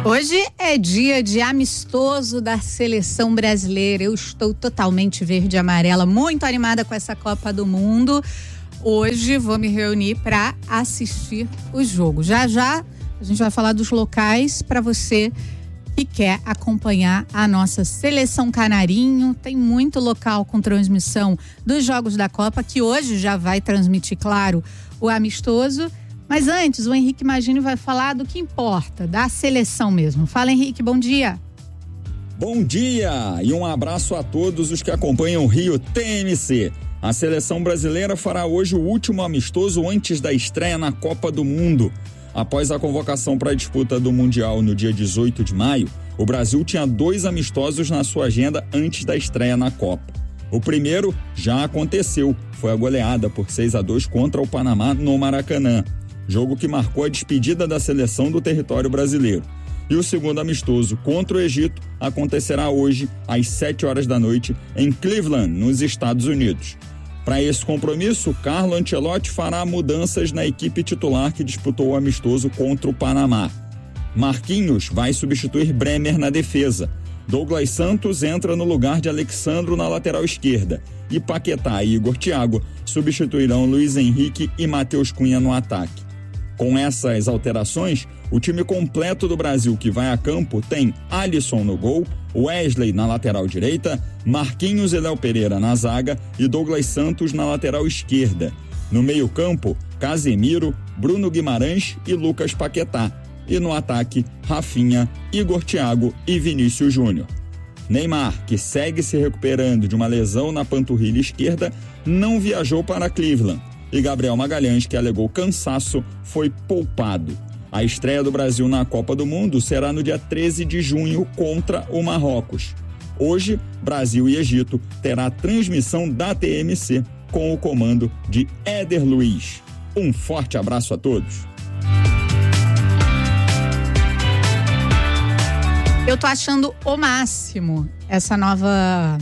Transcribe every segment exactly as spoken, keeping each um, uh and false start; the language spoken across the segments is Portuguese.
Hoje é dia de amistoso da seleção brasileira. Eu estou totalmente verde e amarela, muito animada com essa Copa do Mundo. Hoje vou me reunir para assistir o jogo. Já já a gente vai falar dos locais para você que quer acompanhar a nossa seleção canarinho. Tem muito local com transmissão dos jogos da Copa, que hoje já vai transmitir, claro, o amistoso. Mas antes, o Henrique Magini vai falar do que importa, da seleção mesmo. Fala, Henrique, bom dia. Bom dia e um abraço a todos os que acompanham o Rio T M C. A seleção brasileira fará hoje o último amistoso antes da estreia na Copa do Mundo. Após a convocação para a disputa do Mundial no dia dezoito de maio, o Brasil tinha dois amistosos na sua agenda antes da estreia na Copa. O primeiro já aconteceu, foi a goleada por seis a dois contra o Panamá no Maracanã. Jogo que marcou a despedida da seleção do território brasileiro. E o segundo amistoso contra o Egito acontecerá hoje às sete horas da noite em Cleveland, nos Estados Unidos. Para esse compromisso, Carlo Ancelotti fará mudanças na equipe titular que disputou o amistoso contra o Panamá. Marquinhos vai substituir Bremer na defesa. Douglas Santos entra no lugar de Alexandro na lateral esquerda. E Paquetá e Igor Thiago substituirão Luiz Henrique e Matheus Cunha no ataque. Com essas alterações, o time completo do Brasil que vai a campo tem Alisson no gol, Wesley na lateral direita, Marquinhos e Léo Pereira na zaga e Douglas Santos na lateral esquerda. No meio-campo, Casemiro, Bruno Guimarães e Lucas Paquetá. E no ataque, Rafinha, Igor Thiago e Vinícius Júnior. Neymar, que segue se recuperando de uma lesão na panturrilha esquerda, não viajou para Cleveland. E Gabriel Magalhães, que alegou cansaço, foi poupado. A estreia do Brasil na Copa do Mundo será no dia treze de junho contra o Marrocos. Hoje, Brasil e Egito terá transmissão da T M C com o comando de Éder Luiz. Um forte abraço a todos. Eu tô achando o máximo essa nova...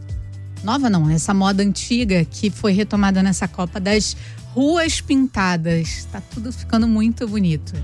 Nova não, essa moda antiga que foi retomada nessa Copa das ruas pintadas. Tá tudo ficando muito bonito.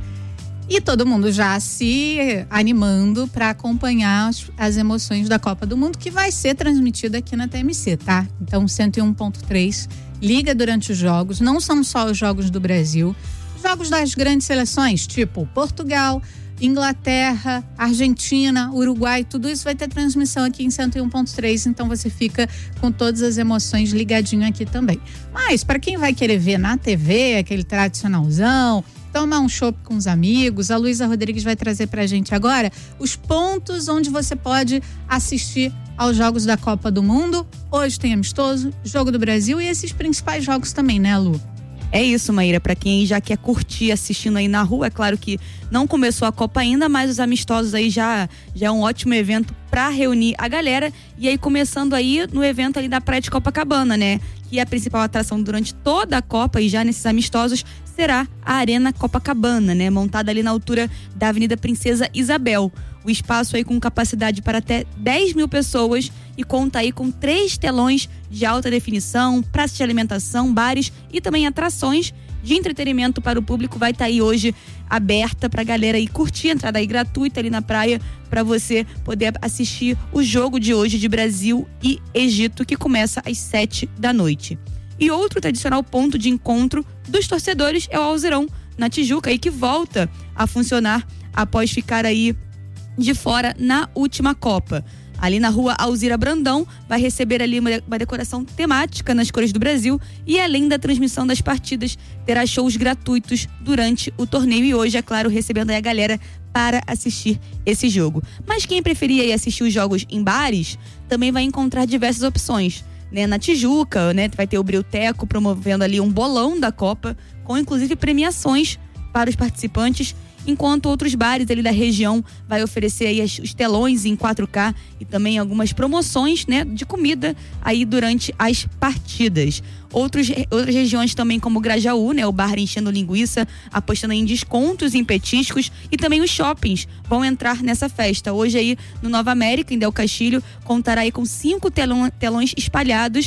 E todo mundo já se animando para acompanhar as, as emoções da Copa do Mundo, que vai ser transmitida aqui na T M C, tá? Então, cento e um ponto três, liga durante os jogos. Não são só os jogos do Brasil, os jogos das grandes seleções, tipo Portugal, Inglaterra, Argentina, Uruguai, tudo isso vai ter transmissão aqui em cento e um ponto três, então você fica com todas as emoções ligadinho aqui também. Mas para quem vai querer ver na T V, aquele tradicionalzão, tomar um chopp com os amigos, a Luísa Rodrigues vai trazer pra gente agora os pontos onde você pode assistir aos jogos da Copa do Mundo. Hoje tem amistoso, jogo do Brasil e esses principais jogos também, né, Lu? É isso, Maíra, para quem já quer curtir assistindo aí na rua, é claro que não começou a Copa ainda, mas os amistosos aí já, já é um ótimo evento para reunir a galera. E aí começando aí no evento ali da Praia de Copacabana, né? Que é a principal atração durante toda a Copa e já nesses amistosos será a Arena Copacabana, né? Montada ali na altura da Avenida Princesa Isabel. O espaço aí com capacidade para até dez mil pessoas e conta aí com três telões de alta definição, praça de alimentação, bares e também atrações de entretenimento para o público. Vai estar aí hoje aberta para a galera aí curtir, entrada aí gratuita ali na praia para você poder assistir o jogo de hoje de Brasil e Egito, que começa às sete da noite. E outro tradicional ponto de encontro dos torcedores é o Alzirão, na Tijuca, aí que volta a funcionar após ficar aí de fora na última Copa. Ali na rua Alzira Brandão, vai receber ali uma, uma decoração temática nas cores do Brasil e além da transmissão das partidas, terá shows gratuitos durante o torneio e hoje, é claro, recebendo aí a galera para assistir esse jogo. Mas quem preferia ir assistir os jogos em bares, também vai encontrar diversas opções, né? Na Tijuca, né? Vai ter o Brilteco promovendo ali um bolão da Copa, com inclusive premiações para os participantes, enquanto outros bares ali da região vai oferecer aí os telões em quatro K e também algumas promoções, né, de comida aí durante as partidas. Outros, outras regiões também como Grajaú, né, o bar enchendo linguiça, apostando em descontos em petiscos e também os shoppings vão entrar nessa festa. Hoje aí no Nova América, em Del Castilho, contará aí com cinco telão, telões espalhados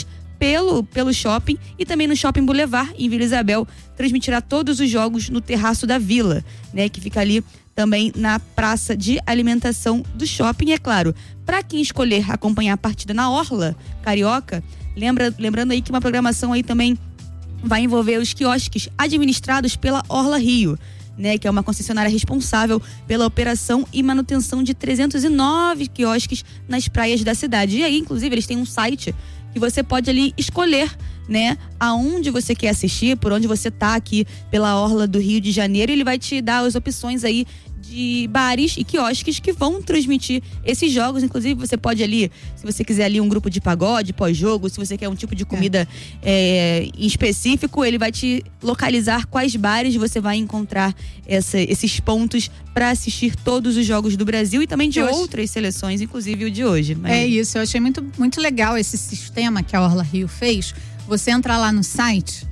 pelo, pelo shopping e também no Shopping Boulevard, em Vila Isabel, transmitirá todos os jogos no Terraço da Vila, né? Que fica ali também na praça de alimentação do shopping. E é claro, para quem escolher acompanhar a partida na Orla Carioca, lembra, lembrando aí que uma programação aí também vai envolver os quiosques administrados pela Orla Rio, né, que é uma concessionária responsável pela operação e manutenção de trezentos e nove quiosques nas praias da cidade. E aí, inclusive, eles têm um site que você pode ali escolher, né, aonde você quer assistir, por onde você tá aqui pela Orla do Rio de Janeiro. Ele vai te dar as opções aí de bares e quiosques que vão transmitir esses jogos. Inclusive, você pode ali, se você quiser ali um grupo de pagode pós-jogo, se você quer um tipo de comida é. É, em específico, ele vai te localizar quais bares você vai encontrar essa, esses pontos para assistir todos os jogos do Brasil e também de eu outras acho... seleções, inclusive o de hoje. Mas... É isso, eu achei muito, muito legal esse sistema que a Orla Rio fez. Você entra lá no site,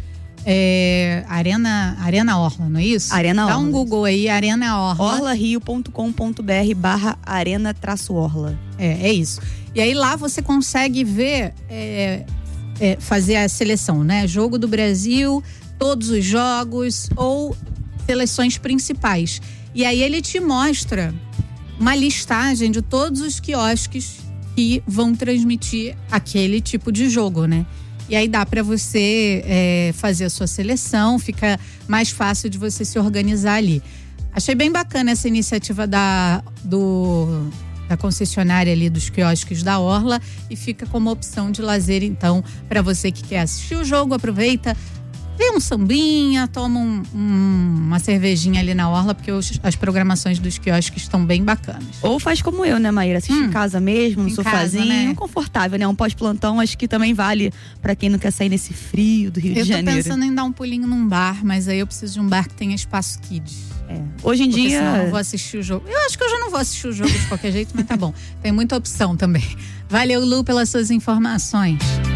É, Arena, Arena Orla, não é isso? Arena Orla. Dá um Google aí, Arena Orla. orla rio ponto com ponto b r barra arena traço orla. É, é isso. E aí lá você consegue ver, é, é, fazer a seleção, né? Jogo do Brasil, todos os jogos ou seleções principais. E aí ele te mostra uma listagem de todos os quiosques que vão transmitir aquele tipo de jogo, né? E aí dá para você é, fazer a sua seleção, fica mais fácil de você se organizar ali. Achei bem bacana essa iniciativa da, do, da concessionária ali dos quiosques da Orla e fica como opção de lazer, então, para você que quer assistir o jogo, aproveita, vê um sambinha, toma um, um, uma cervejinha ali na Orla, porque os, as programações dos quiosques estão bem bacanas. Ou faz como eu, né, Maíra? Assiste hum, em casa mesmo, no em sofazinho, casa, né? Confortável, né? Um pós-plantão, acho que também vale pra quem não quer sair nesse frio do Rio eu de Janeiro. Eu tô pensando em dar um pulinho num bar, mas aí eu preciso de um bar que tenha espaço kids. É. Hoje em porque dia... senão eu não vou assistir o jogo. Eu acho que eu já não vou assistir o jogo de qualquer jeito, mas tá bom. Tem muita opção também. Valeu, Lu, pelas suas informações.